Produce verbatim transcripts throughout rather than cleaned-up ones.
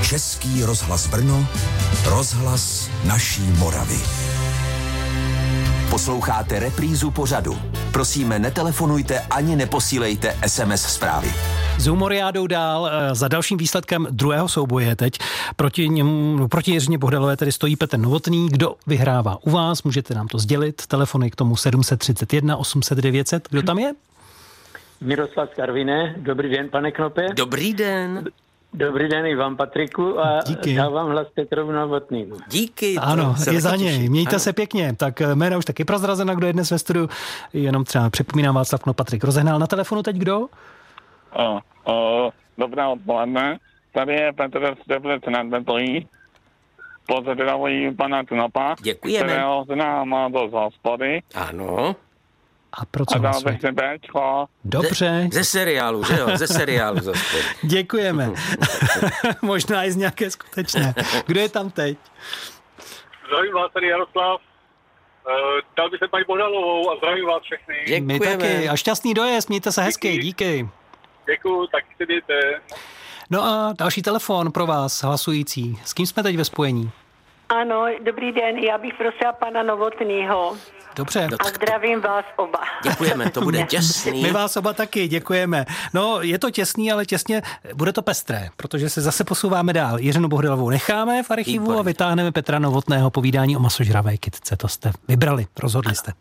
Český rozhlas Brno, rozhlas naší Moravy. Posloucháte reprízu pořadu. Prosíme, netelefonujte ani neposílejte es em es zprávy. S Humoriádou dál. Za dalším výsledkem druhého souboje teď proti němu, proti Jiřině Bohdalové tedy stojí Petr Novotný. Kdo vyhrává u vás? Můžete nám to sdělit. Telefony k tomu sedm set třicet jedna osm set devět set. Kdo tam je? Miroslav z Karviné. Dobrý den, pane Knope. Dobrý den. Dobrý den i vám, Patriku, a díky. Dávám hlas Petrovi Novotnému. Díky. Ano, je za něj. Mějte ano. se pěkně. Tak jména už taky prozrazena, kdo je dnes ve studiu. Jenom třeba připomínám Václav Knop, Patrik Rozehnal. Na telefonu teď kdo? O, o, dobré odpoledne. Tady je Petr z Teplic nad Vetlí. Pozdravuji pana Knopa. Děkujeme. Kterého znám do hospody. Ano. A pro co A dal hlasuje? bych si béčko. Dobře. Ze, ze seriálu, že jo? Ze seriálu zase. Děkujeme. Možná i z nějaké skutečné. Kdo je tam teď? Zdravím vás, tady Jaroslav. Uh, dal bych se paní Bohdalovou a zdravím vás všechny. Děkujeme. My taky. A šťastný dojezd, mějte se hezky. Díky. Díky. Děkuju, tak si mějte. No a další telefon pro vás, hlasující. S kým jsme teď ve spojení? Ano, dobrý den, já bych prosila pana Novotnýho. Dobře. A zdravím vás oba. Děkujeme, to bude těsný. My vás oba taky děkujeme. No, je to těsný, ale těsně bude to pestré, protože se zase posouváme dál. Jiřinu Bohdalovou necháme v archivu Výborně. A vytáhneme Petra Novotného povídání o masožravé kytce. To jste vybrali, rozhodli jste.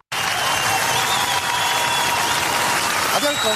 Adelko.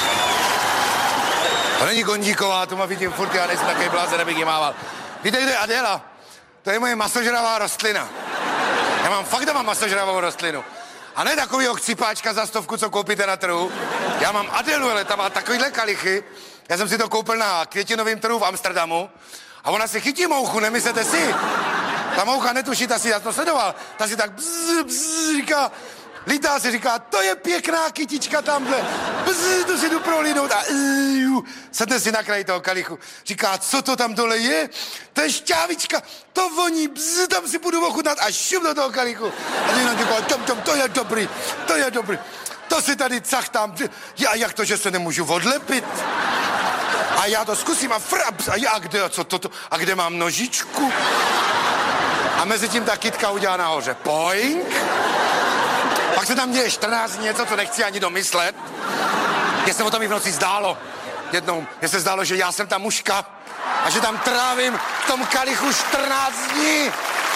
To není Gondíková, tu ma vidím furt, já nejsem takový blázen, abych jí mával. Víte, kde je Adéla? To je moje masožravá rostlina. Já mám fakt doma masožravou rostlinu. A ne takovýho chcípáčka za stovku, co koupíte na trhu. Já mám Adélu, ale ta má takovýhle kalichy. Já jsem si to koupil na květinovém trhu v Amsterdamu. A ona si chytí mouchu, nemyslete si? Ta moucha netuší, ta si, já to sledoval. Ta si tak bzz, bzz, říká, lítá si, říká, to je pěkná kytička tamhle. Bzz, to si jdu prolínout a uh, sedne si na kraji toho kalichu. Říká, co to tam dole je? To je šťávička, to voní, bzz, tam si budu ochutnat a šup do toho kalichu. A ty nám říká, tom, tom, to je dobrý, to je dobrý. To si tady cachtám. Já, jak to, že se nemůžu odlepit? A já to zkusím a fraps, a já kde, co to, to, a kde mám nožičku? A mezi tím ta kytka udělá nahoře poink. Pak se tam děje čtrnáct dní něco, co nechci ani domyslet. Mně se o tom i v noci zdálo. Jednou, mně se zdálo, že já jsem ta mužka a že tam trávím v tom kalichu čtrnáct dní.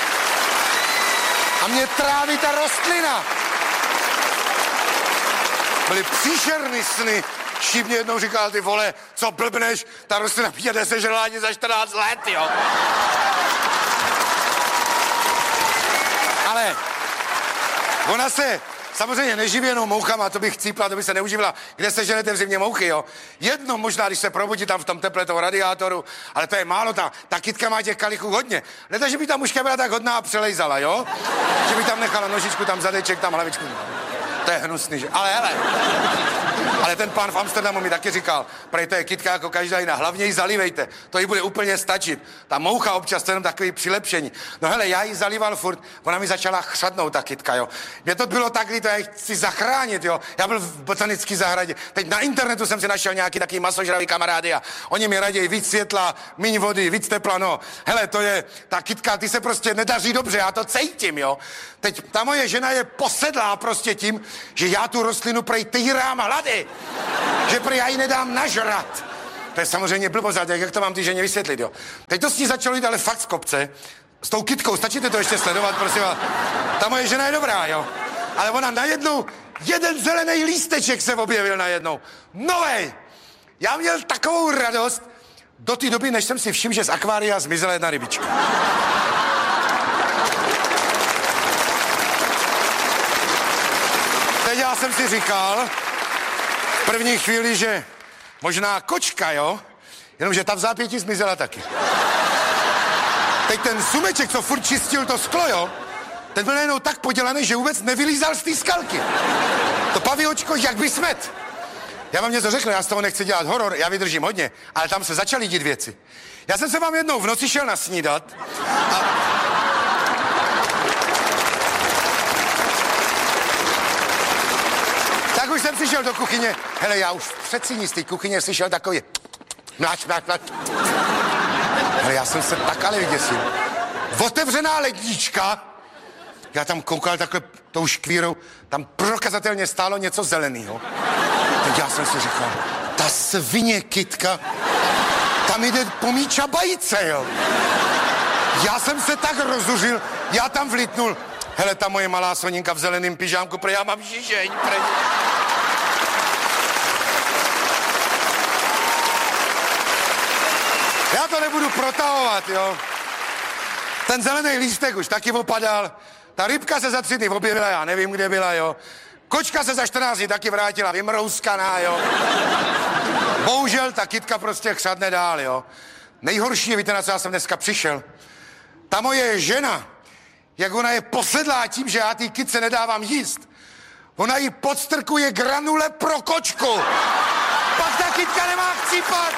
A mě tráví ta rostlina. Byly příšerný sny. Šíp mě jednou říkal, ty vole, co blbneš, ta rostlina mě nesežrala ani za čtrnáct let, jo. Ale ona se samozřejmě neživí jenom mouchama, to bych chcípla, to by se neuživila. Kde se ženete v zimě mouchy, jo? Jedno možná, když se probudí tam v tom teple toho radiátoru, ale to je málo, ta, ta kytka má těch kalichů hodně. Ne, že by ta mužka byla tak hodná a přelejzala, jo? Že by tam nechala nožičku, tam zadeček, tam hlavičku. To je hnusný, že? Ale hele, ale ten pán v Amsterdamu mi taky říkal, prej to je kytka jako každá jiná, hlavně ji zalívejte, to jí bude úplně stačit. Ta moucha občas, to je jenom takový přilepšení. No hele, já ji zalíval furt, ona mi začala chřadnout, ta kytka, jo. Mně to bylo tak, to já ji chci zachránit, jo. Já byl v botanické zahradě, teď na internetu jsem si našel nějaký takový masožravý kamarády a oni mi raději víc světla, míň vody, víc tepla, no. Hele, to je, ta kytka, ty se prostě nedaří dobře, já to cítím, jo. Teď ta moje žena je posedlá prostě tím, že já tu rostlinu prej týrám hlady, že prej já ji nedám nažrat. To je samozřejmě blbost, jak to mám ty ženě vysvětlit, jo. Teď to s ní začalo jít, ale fakt z kopce, s tou kytkou, stačíte to ještě sledovat, prosím vás. Ta moje žena je dobrá, jo. Ale ona najednou, jeden zelený lísteček se objevil najednou. Novej! Já měl takovou radost do té doby, než jsem si všiml, že z akvária zmizela jedna rybička. Teď já jsem si říkal v první chvíli, že možná kočka, jo? Jenomže ta v zápětí zmizela taky. Teď ten sumeček, co furt čistil to sklo, jo? Ten byl najednou tak podělaný, že vůbec nevylízal z té skalky. To paviočko, jak by smet. Já vám něco řeknu, já z toho nechci dělat horor, já vydržím hodně, ale tam se začaly dít věci. Já jsem se vám jednou v noci šel nasnídat a... Tak už jsem přišel do kuchyně. Hele, já už v předsíni z té kuchyně slyšel takový... Mláč, mláč, mláč. Ale já jsem se tak ale vyděsil. Otevřená lednička, já tam koukal takhle tou škvírou, tam prokazatelně stálo něco zeleného. Teď já jsem si říkal, ta svině kytka, tam jde po mý čabajice, jo. Já jsem se tak rozuřil, já tam vlitnul. Hele, ta moje malá Soninka v zeleném pyžámku, protože já mám žížeň, pre... Já to nebudu protahovat, jo. Ten zelený lístek už taky opadal. Ta rybka se za tři dny objevila, já nevím, kde byla, jo. Kočka se za čtrnáct dní taky vrátila, vymrouskaná, jo. Bohužel ta kytka prostě chřadne dál, jo. Nejhorší je, víte, na co já jsem dneska přišel? Ta moje žena, jak ona je posedlá tím, že já té kytce nedávám jíst, ona jí podstrkuje granule pro kočku. Pak ta kytka nemá chcípat.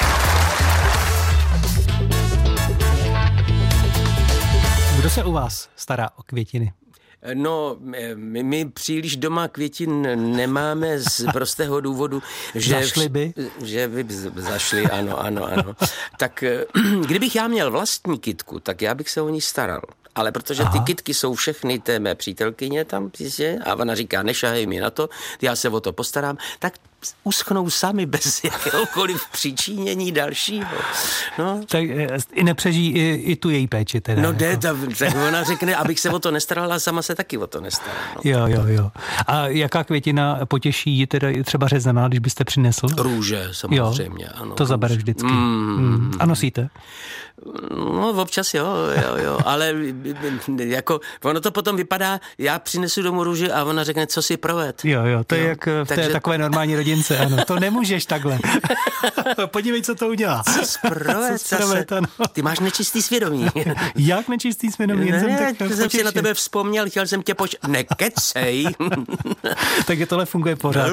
Kdo se u vás stará o květiny? No, my, my příliš doma květin nemáme z prostého důvodu, že... Zašli by? Že by zašli, ano, ano, ano. Tak kdybych já měl vlastní kytku, tak já bych se o ní staral. Ale protože Aha. ty kytky jsou všechny té mé přítelkyně tam, a ona říká, nešahej mi na to, já se o to postarám, tak uschnou sami bez jakéhokoliv přičinění dalšího. No. Tak i nepřeží i, i tu její péči teda. No jde, jako. ta, tak ona řekne, abych se o to nestarala, sama se taky o to nestarala. No. Jo, jo, jo. A jaká květina potěší teda třeba řezaná, když byste přinesl? Růže, samozřejmě. Jo, ano, to růže. zabere vždycky. Mm. Mm. A nosíte? No, občas jo, jo, jo, ale jako, ono to potom vypadá, já přinesu domů růži a ona řekne, co si proved. Jo, jo, to jo. je jak v té Takže... takové normální rodince, ano, to nemůžeš takhle. Podívej, co to udělá. Co sproved, co sproved, ano. Ty máš nečistý svědomí. Jak nečistý svědomí? Ne, jsem ne, tak jsem si na tebe vzpomněl, chtěl jsem tě poč... Nekecej. Takže tohle funguje pořád.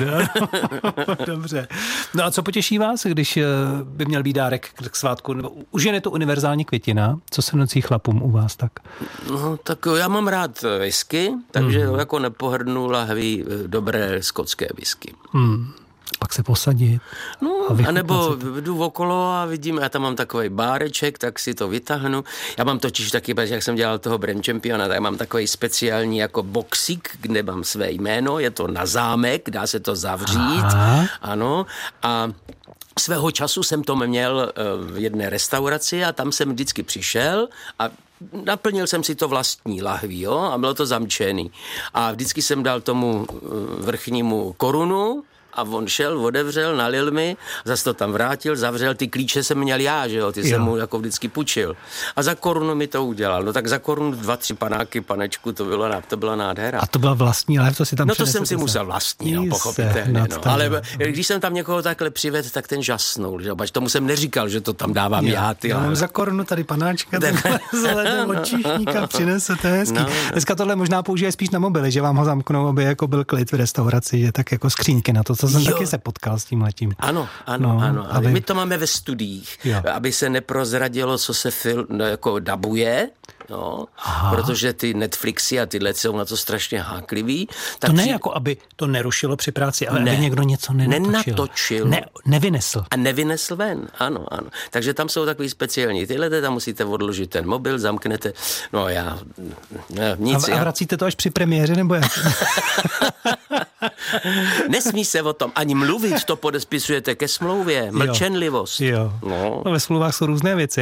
Dobře. No a co potěší vás, když by měl být dárek k svátku? U žen je to univerzální květina. Co se nocí chlapům u vás tak? No, tak já mám rád whisky, takže mm. jako nepohrdnu lahví dobré skotské whisky. Mm. Pak se posadit. No, a nebo jdu okolo a vidím, já tam mám takový báreček, tak si to vytáhnu. Já mám totiž taky, jak jsem dělal toho Brand Championa, tak mám takový speciální jako boxík, kde mám své jméno, je to na zámek, dá se to zavřít. Aha. Ano. A svého času jsem to měl v jedné restauraci a tam jsem vždycky přišel a naplnil jsem si to vlastní lahví, jo, a bylo to zamčený. A vždycky jsem dal tomu vrchnímu korunu a on šel, otevřel, nalil mi, zase to tam vrátil, zavřel, ty klíče jsem měl já, že jo, ty jo. jsem mu jako vždycky půjčil. A za korunu mi to udělal. No tak za korunu dva, tři panáky, panečku, to bylo, to byla nádhera. A to byla vlastní lahev, to si tam No to jsem si musel vlastní, no, pochopitelně. No. Ale když jsem tam někoho takhle přivedl, tak ten žasnul, že jo, tomu jsem neříkal, že to tam dávám já, já ty. Já mám za korunu tady panáčka, takhle zhledem od číšníka, přinesete hezký. No, no. Dneska tohle možná použije spíš na mobily, že vám ho zamknou, aby jako byl klid v restauraci, že tak jako skřínky na to, co jsem jo. taky se potkal s tím letím. Ano, ano, no, ano. Ale aby... my to máme ve studiích, jo. aby se neprozradilo, co se film, no, jako dabuje, no, protože ty Netflixy a tyhle jsou na to strašně háklivý. Tak to ne při... jako, aby to nerušilo při práci, ale ne. aby někdo něco nenatočil. Nenatočil. Ne, nevynesl. A nevynesl ven, ano, ano. Takže tam jsou takový speciální tyhle, tam musíte odložit ten mobil, zamknete, no já, ne, nic. A, a vracíte to až při premiéře, nebo jak? Nesmí se o tom ani mluvit, to podespisujete ke smlouvě, mlčenlivost. Jo. jo. No. No, ve smlouvách jsou různé věci.